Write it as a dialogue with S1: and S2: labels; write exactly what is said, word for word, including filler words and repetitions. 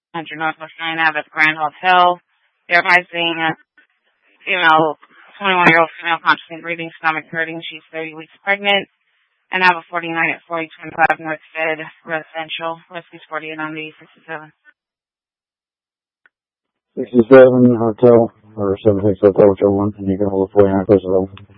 S1: one hundred Northwest nine Ave at the Grand Hotel. They're advising a female, twenty-one-year-old female consciously breathing, stomach hurting. She's thirty weeks pregnant. And I have a forty-nine at forty twenty-five Northstead Residential. Rescue's forty-eight on the sixty-seven.
S2: sixty-seven Hotel, or seventy-six Hotel, whichever one, and you can hold the forty-nine close to